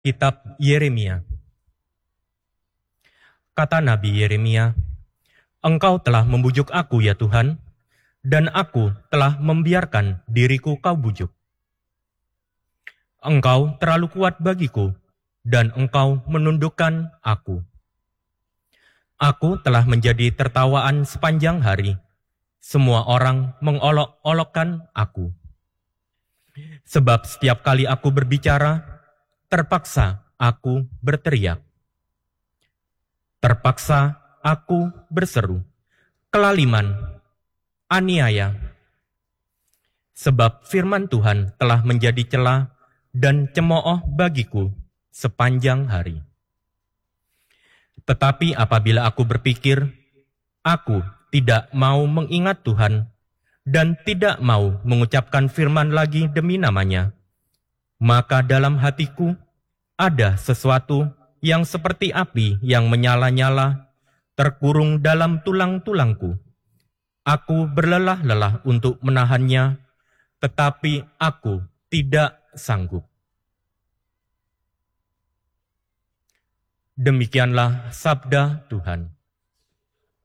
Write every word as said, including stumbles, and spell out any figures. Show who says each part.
Speaker 1: Kitab Yeremia. Kata Nabi Yeremia, "Engkau telah membujuk aku ya Tuhan, dan aku telah membiarkan diriku kau bujuk. Engkau terlalu kuat bagiku, dan engkau menundukkan aku. Aku telah menjadi tertawaan sepanjang hari. Semua orang mengolok-olokkan aku. Sebab setiap kali aku berbicara, terpaksa aku berteriak. Terpaksa aku berseru, kelaliman, aniaya. Sebab firman Tuhan telah menjadi celah dan cemooh bagiku sepanjang hari. Tetapi apabila aku berpikir, aku tidak mau mengingat Tuhan dan tidak mau mengucapkan firman lagi demi namanya, maka dalam hatiku ada sesuatu yang seperti api yang menyala-nyala, terkurung dalam tulang-tulangku. Aku berlelah-lelah untuk menahannya, tetapi aku tidak sanggup." Demikianlah sabda Tuhan.